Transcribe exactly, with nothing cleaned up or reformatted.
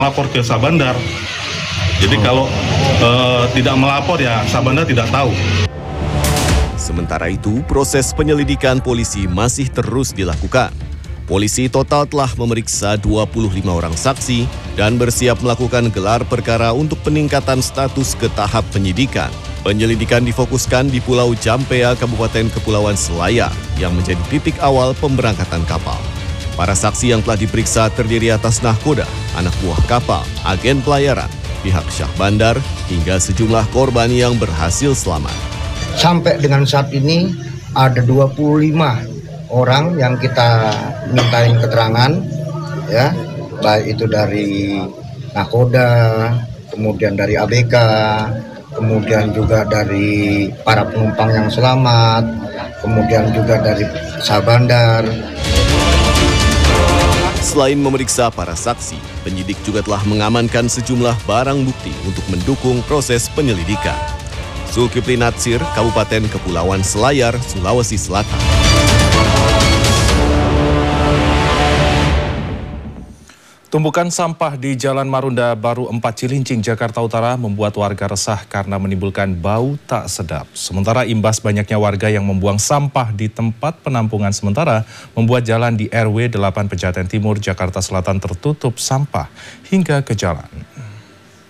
lapor ke Sabandar. Jadi kalau uh, tidak melapor ya Sabandar tidak tahu. Sementara itu, proses penyelidikan polisi masih terus dilakukan. Polisi total telah memeriksa dua puluh lima orang saksi dan bersiap melakukan gelar perkara untuk peningkatan status ke tahap penyidikan. Penyelidikan difokuskan di Pulau Jampea, Kabupaten Kepulauan Selayar, yang menjadi titik awal pemberangkatan kapal. Para saksi yang telah diperiksa terdiri atas nahkoda, anak buah kapal, agen pelayaran, pihak syah bandar, hingga sejumlah korban yang berhasil selamat. Sampai dengan saat ini ada dua puluh lima orang yang kita mintain keterangan, ya, baik itu dari nahkoda, kemudian dari A B K, kemudian juga dari para penumpang yang selamat, kemudian juga dari syah bandar. Selain memeriksa para saksi, penyidik juga telah mengamankan sejumlah barang bukti untuk mendukung proses penyelidikan. Zulkifli Natsir, Kabupaten Kepulauan Selayar, Sulawesi Selatan. Tumpukan sampah di Jalan Marunda Baru empat Cilincing, Jakarta Utara membuat warga resah karena menimbulkan bau tak sedap. Sementara imbas banyaknya warga yang membuang sampah di tempat penampungan sementara membuat jalan di R W delapan Pejaten Timur, Jakarta Selatan tertutup sampah hingga ke jalan.